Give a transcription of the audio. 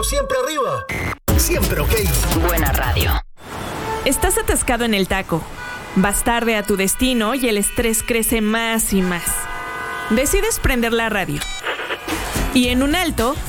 siempre arriba. Siempre ok. Buena radio. Estás atascado en el taco. Vas tarde a tu destino y el estrés crece más y más. Decides prender la radio. Y en un alto,